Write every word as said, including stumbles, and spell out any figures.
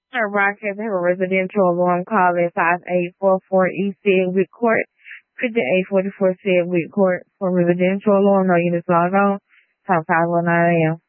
Our broadcast have a residential alarm call at five eight four four East Sedgwick Court, fifty-eight forty-four Sedgwick Court for residential alarm. No units logged on. Time five oh nine a m